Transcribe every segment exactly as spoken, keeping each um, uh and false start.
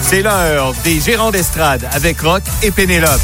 C'est l'heure des gérants d'estrade avec Roch et Pénélope.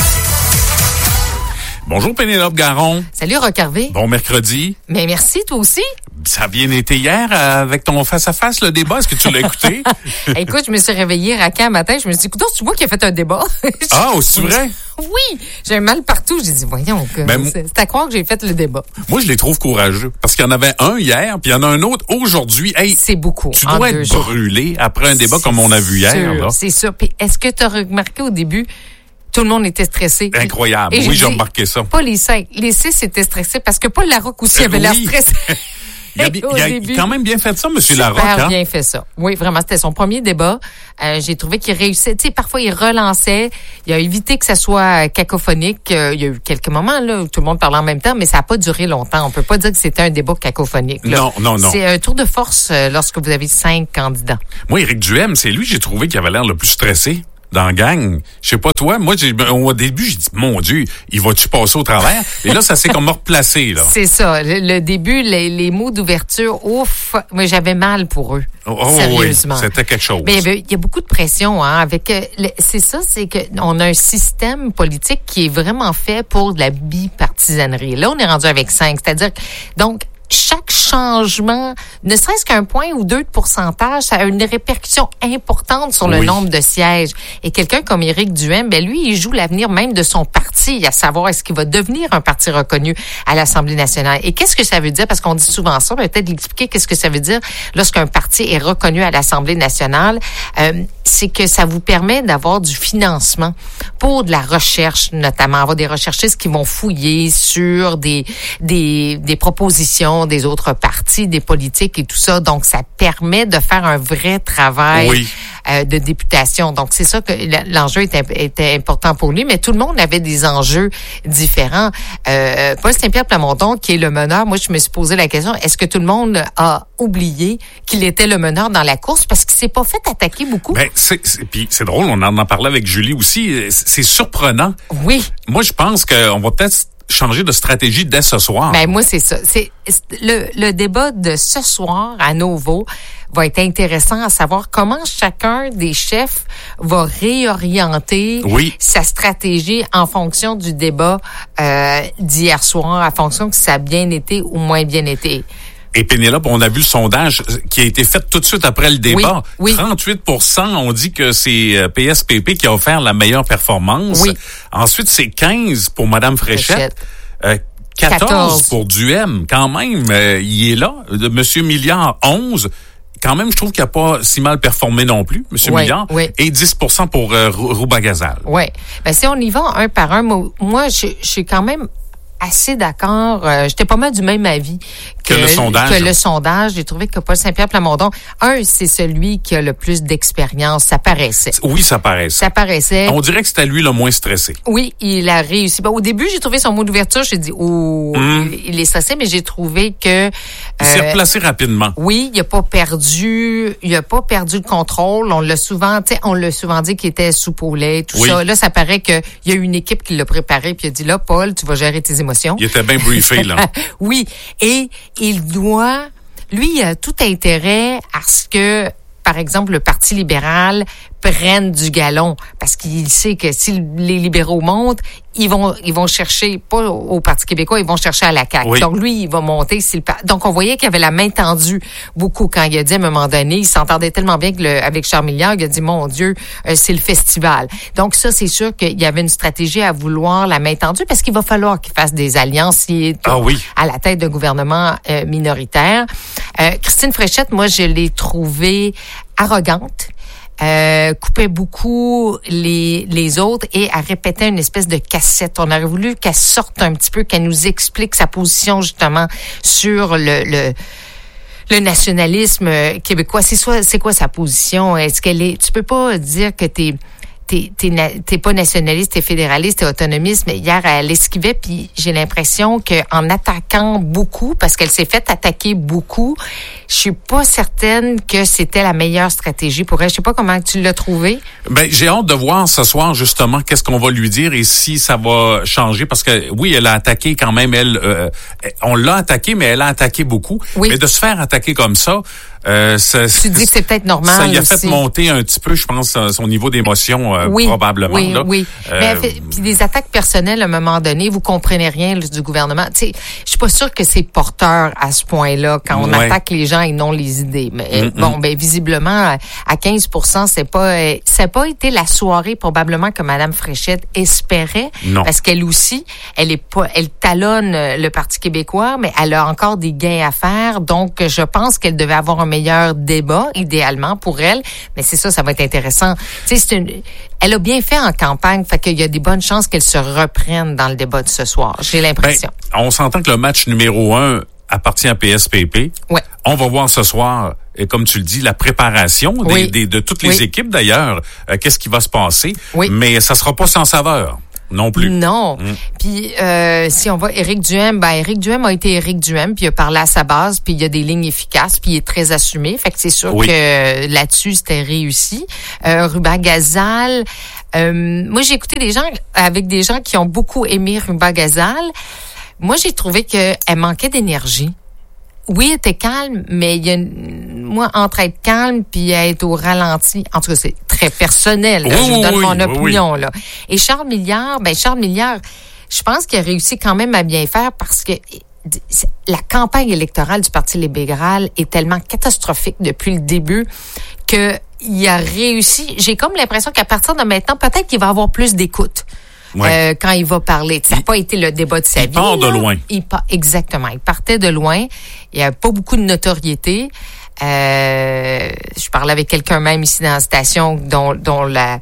Bonjour Pénélope Garon. Salut Roch Harvey. Bon mercredi. Mais merci, toi aussi. Ça a bien été hier euh, avec ton face-à-face, le débat. Est-ce que tu l'as écouté? Écoute, je me suis réveillée raquant un matin. Je me suis dit, écoute, c'est moi qui ai fait un débat. Ah, c'est vrai? Oui. J'ai un mal partout. J'ai dit, voyons, ben, c'est, c'est à croire que j'ai fait le débat. Moi, je les trouve courageux. Parce qu'il y en avait un hier, puis il y en a un autre aujourd'hui. Hey, c'est beaucoup. Tu dois être brûlé après un débat c'est comme on a vu sûr, hier. Là. C'est ça. Puis est-ce que tu as remarqué au début, tout le monde était stressé? Incroyable. Et oui, j'ai remarqué ça. Pas les cinq. Les six étaient stressés parce que Paul Larocque aussi euh, avait oui. l'air stressé. Il a, il a quand même bien fait ça, M. Larocque. Il a hein? bien fait ça. Oui, vraiment, c'était son premier débat. Euh, j'ai trouvé qu'il réussissait. Tu sais, parfois, il relançait. Il a évité que ça soit cacophonique. Euh, il y a eu quelques moments là où tout le monde parlait en même temps, mais ça n'a pas duré longtemps. On peut pas dire que c'était un débat cacophonique. Là. Non, non, non. C'est un tour de force euh, lorsque vous avez cinq candidats. Moi, Éric Duhaime, c'est lui, j'ai trouvé qu'il avait l'air le plus stressé dans la gang. Je sais pas toi, moi j'ai au début j'ai dit mon Dieu, il va-tu passer au travers? Et là ça s'est comme replacé là. C'est ça, le, le début les, les mots d'ouverture, ouf, moi j'avais mal pour eux. Oh, sérieusement. Oui, c'était quelque chose. Mais il y a beaucoup de pression hein avec euh, le, c'est ça, c'est que on a un système politique qui est vraiment fait pour de la bipartisanerie. Là on est rendu avec cinq, c'est-à-dire donc chaque changement, ne serait-ce qu'un point ou deux de pourcentage, ça a une répercussion importante sur le oui. nombre de sièges. Et quelqu'un comme Éric Duhaime, ben lui, il joue l'avenir même de son parti, à savoir est-ce qu'il va devenir un parti reconnu à l'Assemblée nationale. Et qu'est-ce que ça veut dire? Parce qu'on dit souvent ça, mais peut-être l'expliquer qu'est-ce que ça veut dire lorsqu'un parti est reconnu à l'Assemblée nationale. Euh, c'est que ça vous permet d'avoir du financement pour de la recherche, notamment avoir des recherchistes qui vont fouiller sur des des, des propositions des autres partis, des politiques et tout ça. Donc, ça permet de faire un vrai travail oui. euh, de députation. Donc, c'est ça que l'enjeu était, était important pour lui, mais tout le monde avait des enjeux différents. Euh, Paul Saint-Pierre Plamondon, qui est le meneur, moi, je me suis posé la question, est-ce que tout le monde a oublié qu'il était le meneur dans la course parce qu'il s'est pas fait attaquer beaucoup? Ben, c'est, c'est, puis c'est drôle, on en a parlé avec Julie aussi, c'est surprenant. Oui. Moi, je pense qu'on va peut-être changer de stratégie dès ce soir. Ben moi c'est ça. C'est le, le débat de ce soir à nouveau va être intéressant à savoir comment chacun des chefs va réorienter oui. sa stratégie en fonction du débat euh, d'hier soir, en fonction que ça a bien été ou moins bien été. Et Pénélope, on a vu le sondage qui a été fait tout de suite après le débat. Oui, oui. trente-huit pour cent ont dit que c'est P S P P qui a offert la meilleure performance. Oui. Ensuite, c'est quinze pour Mme Fréchette. Euh, quatorze, quatorze pour Duhaime. Quand même, euh, il est là. Monsieur Milliard, onze. Quand même, je trouve qu'il n'a pas si mal performé non plus, M. Oui, Milliard. Oui. Et dix pour cent pour euh, Rouba-Gazal. Oui. Ben, si on y va un par un, moi, je, je suis quand même assez d'accord. Euh, j'étais pas mal du même avis que, que le sondage. Que le sondage. J'ai trouvé que Paul Saint-Pierre Plamondon, un, c'est celui qui a le plus d'expérience. Ça paraissait. Oui, ça paraissait. Ça paraissait. On dirait que c'était lui le moins stressé. Oui, il a réussi. Bon, au début, j'ai trouvé son mot d'ouverture. J'ai dit, oh, mmh. il, il est stressé, mais j'ai trouvé que... Il s'est euh, replacé rapidement. Oui, il a pas perdu, il a pas perdu le contrôle. On l'a souvent, tu sais, on l'a souvent dit qu'il était sous paulet, tout oui. ça. Là, ça paraît qu'il y a une équipe qui l'a préparé puis il a dit, là, Paul, tu vas gérer tes émotions. Il était bien briefé, là. Oui. Et il doit, lui, il a tout intérêt à ce que, par exemple, le Parti libéral prenne du galon parce qu'il sait que si les libéraux montent, ils vont ils vont chercher pas au Parti québécois, ils vont chercher à la C A Q. Oui. Donc lui, il va monter si le donc on voyait qu'il avait la main tendue beaucoup quand il a dit à un moment donné, il s'entendait tellement bien que le, avec Charles Milliard, il a dit mon Dieu, euh, c'est le festival. Donc ça c'est sûr qu'il y avait une stratégie à vouloir la main tendue parce qu'il va falloir qu'il fasse des alliances s'il est ah, oui. à la tête d'un gouvernement euh, minoritaire. Euh, Christine Fréchette, moi je l'ai trouvée arrogante. Euh, coupait beaucoup les les autres et elle répétait une espèce de cassette. On aurait voulu qu'elle sorte un petit peu, qu'elle nous explique sa position justement sur le le le nationalisme québécois. C'est soit c'est quoi sa position? Est-ce qu'elle est tu peux pas dire que t'es T'es, t'es, t'es pas nationaliste, t'es fédéraliste, t'es autonomiste, mais hier, elle esquivait, puis j'ai l'impression qu'en attaquant beaucoup, parce qu'elle s'est fait attaquer beaucoup, je suis pas certaine que c'était la meilleure stratégie pour elle. Je sais pas comment tu l'as trouvé. Ben, j'ai hâte de voir ce soir, justement, qu'est-ce qu'on va lui dire et si ça va changer, parce que, oui, elle a attaqué quand même, elle, euh, on l'a attaqué, mais elle a attaqué beaucoup. Oui. Mais de se faire attaquer comme ça, Euh, ça, tu dis que c'est peut-être normal. Ça y a aussi. fait monter un petit peu, je pense, son niveau d'émotion, euh, oui, probablement. Oui, là. oui. Euh, Mais fait, puis des attaques personnelles, à un moment donné, vous comprenez rien là, du gouvernement. Tu sais, je suis pas sûre que c'est porteur à ce point-là quand on ouais. attaque les gens et non les idées. Mais Mm-mm. bon, ben visiblement, à quinze pour cent, c'est pas, ça n'a pas été la soirée probablement que Mme Fréchette espérait, non. parce qu'elle aussi, elle est pas, elle talonne le Parti québécois, mais elle a encore des gains à faire. Donc, je pense qu'elle devait avoir un meilleur débat, idéalement, pour elle. Mais c'est ça, ça va être intéressant. Tu sais, c'est une, elle a bien fait en campagne, fait qu'il y a des bonnes chances qu'elle se reprenne dans le débat de ce soir. J'ai l'impression. Ben, on s'entend que le match numéro un appartient à P S P P. Ouais. On va voir ce soir, et comme tu le dis, la préparation des, oui. des, de toutes les oui. équipes d'ailleurs. Euh, qu'est-ce qui va se passer? Oui. Mais ça sera pas sans saveur. Non plus. Non. Mm. Puis euh, si on va Éric Duhaime, ben Éric Duhaime a été Éric Duhaime, puis il a parlé à sa base, puis il y a des lignes efficaces, puis il est très assumé. Fait que c'est sûr oui. que là-dessus c'était réussi. Euh, Ruba Gazal, euh, moi j'ai écouté des gens avec des gens qui ont beaucoup aimé Ruba Gazal. Moi j'ai trouvé que elle manquait d'énergie. Oui, elle était calme, mais il y a une, moi entre être calme puis être au ralenti, en tout cas c'est très personnel. Là, oui, je vous donne oui, mon oui, opinion oui. là. Et Charles Milliard, ben Charles Milliard, je pense qu'il a réussi quand même à bien faire parce que la campagne électorale du Parti libéral est tellement catastrophique depuis le début que il a réussi. J'ai comme l'impression qu'à partir de maintenant, peut-être qu'il va avoir plus d'écoute. Ouais. Euh, quand il va parler. Ça n'a pas été le débat de sa il vie. Il part de là. loin. Il part, exactement. Il partait de loin. Il n'y a pas beaucoup de notoriété. Euh, je parlais avec quelqu'un même ici dans la station dont, dont la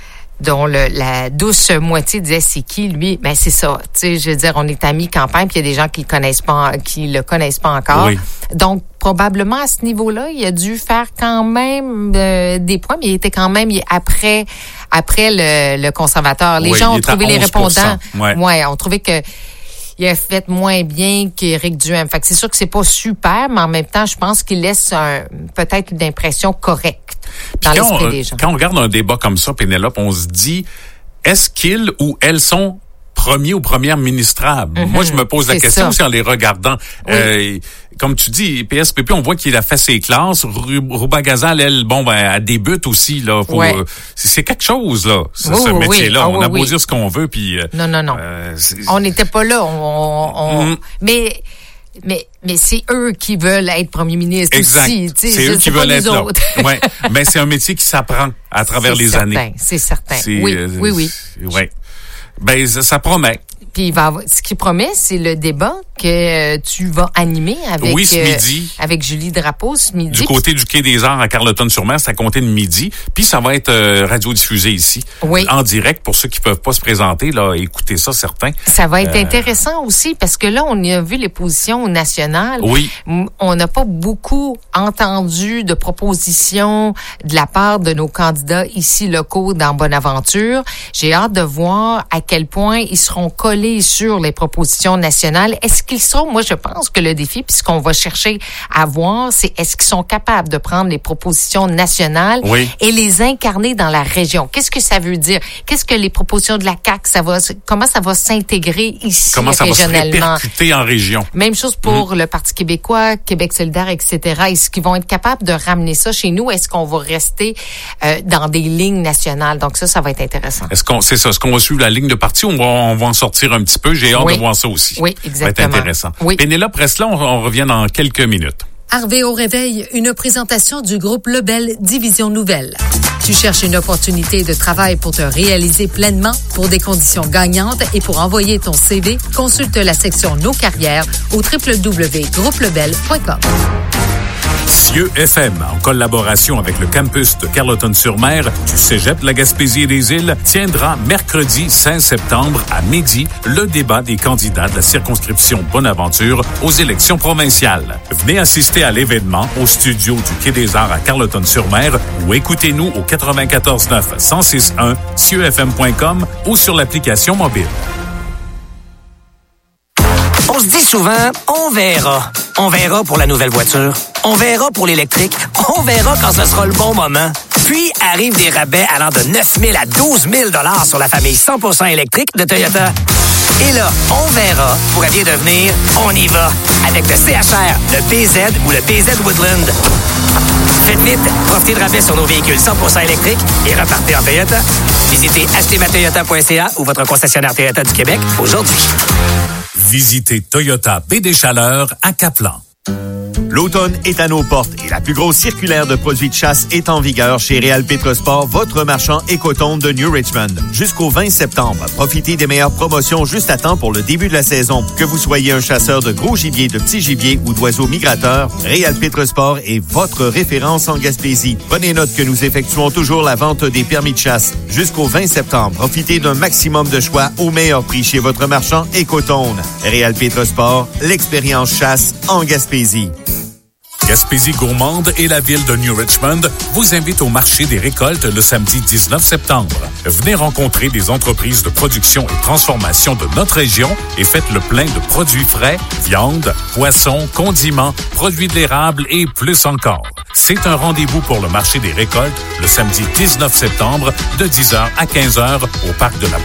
dont le, la douce moitié disait c'est qui lui. Ben c'est ça. Tu sais, je veux dire, on est amis campagne, puis il y a des gens qui le connaissent pas, qui le connaissent pas encore. Oui. Donc probablement à ce niveau-là, il a dû faire quand même euh, des points, mais il était quand même après après le, le conservateur. Les oui, gens ont trouvé les répondants. Ouais. ouais, ont trouvé que il a fait moins bien qu'Éric Duhaime. Fait que c'est sûr que c'est pas super, mais en même temps, je pense qu'il laisse un, peut-être une impression correcte dans Puis l'esprit on, des gens. Quand on regarde un débat comme ça, Pénélope, on se dit, est-ce qu'ils ou elles sont premiers ou premières ministrables? Mm-hmm. Moi, je me pose la c'est question ça. aussi en les regardant. Oui. Euh, comme tu dis, P S P P, on voit qu'il a fait ses classes. Ruba Gazal, elle, bon, ben, elle débute aussi, là. Pour, ouais. euh, c'est, c'est quelque chose, là, ce, oui, ce métier-là. Oui. on ah, a beau oui. dire ce qu'on veut, puis... Euh, non, non, non. Euh, on n'était pas là. On, on, mm. Mais... Mais, mais c'est eux qui veulent être premier ministre exact. aussi. C'est, c'est eux qui veulent être là. Ouais. Mais c'est un métier qui s'apprend à travers c'est les certain, années. C'est certain. C'est, oui, euh, oui, oui. Ouais. Ben, ça, ça promet. Puis il va avoir, ce qu'il promet, c'est le débat que euh, tu vas animer avec oui, ce midi. Euh, avec Julie Drapeau ce midi. Du côté du Quai des Arts à Carleton-sur-Mer, c'est à compter de midi. Puis ça va être euh, radiodiffusé ici, oui. en direct pour ceux qui peuvent pas se présenter. Là, écoutez ça, certains. Ça va être euh... intéressant aussi parce que là, on a vu les positions nationales. Oui. On n'a pas beaucoup entendu de propositions de la part de nos candidats ici locaux dans Bonaventure. J'ai hâte de voir à quel point ils seront collés sur les propositions nationales. Est-ce qu'ils sont, moi je pense que le défi, puis ce qu'on va chercher à voir, c'est est-ce qu'ils sont capables de prendre les propositions nationales oui. et les incarner dans la région. Qu'est-ce que ça veut dire? Qu'est-ce que les propositions de la C A Q, ça va, comment ça va s'intégrer ici comment ça régionalement? Va se répercuter en région? Même chose pour mmh. le Parti québécois, Québec solidaire, et cetera. Est-ce qu'ils vont être capables de ramener ça chez nous? Est-ce qu'on va rester euh, dans des lignes nationales? Donc ça, ça va être intéressant. Est-ce qu'on, c'est ça, est-ce qu'on va suivre la ligne de parti ou on va, on va en sortir un petit peu? J'ai hâte oui. de voir ça aussi. Oui, exactement. Ça va être intéressant. Oui. Pénélope, reste là, on, on revient dans quelques minutes. Harvey au réveil, une présentation du groupe Lebel Division Nouvelle. Tu cherches une opportunité de travail pour te réaliser pleinement, pour des conditions gagnantes et pour envoyer ton C V, consulte la section Nos carrières au w w w point groupe lebel point com. Cieux F M, en collaboration avec le campus de Carleton-sur-Mer du Cégep de la Gaspésie et des Îles, tiendra mercredi cinq septembre à midi le débat des candidats de la circonscription Bonaventure aux élections provinciales. Venez assister à l'événement au studio du Quai des Arts à Carleton-sur-Mer ou écoutez-nous au quatre-vingt-quatorze neuf cent six un cieux f m point com ou sur l'application mobile. On se dit souvent, on verra. On verra pour la nouvelle voiture. On verra pour l'électrique. On verra quand ce sera le bon moment. Puis arrivent des rabais allant de neuf mille à douze mille dollars sur la famille cent pour cent électrique de Toyota. Et là, on verra pourrait bien devenir on y va avec le C H R, le B Z ou le B Z Woodland. Faites vite, profitez de rabais sur nos véhicules cent pour cent électriques et repartez en Toyota. Visitez acheter ma toyota point c a ou votre concessionnaire Toyota du Québec aujourd'hui. Visitez Toyota Baie des Chaleurs à Caplan. L'automne est à nos portes et la plus grosse circulaire de produits de chasse est en vigueur chez Réal Pétrosport, votre marchand Écotonne de New Richmond. Jusqu'au vingt septembre, profitez des meilleures promotions juste à temps pour le début de la saison. Que vous soyez un chasseur de gros gibier, de petits gibiers ou d'oiseaux migrateurs, Réal Pétrosport est votre référence en Gaspésie. Prenez note que nous effectuons toujours la vente des permis de chasse. Jusqu'au vingt septembre, profitez d'un maximum de choix au meilleur prix chez votre marchand Écotonne. Réal Pétrosport, l'expérience chasse en Gaspésie. Gaspésie gourmande et la ville de New Richmond vous invitent au marché des récoltes le samedi dix-neuf septembre. Venez rencontrer des entreprises de production et transformation de notre région et faites le plein de produits frais, viande, poissons, condiments, produits de l'érable et plus encore. C'est un rendez-vous pour le marché des récoltes le samedi dix-neuf septembre de dix heures à quinze heures au parc de la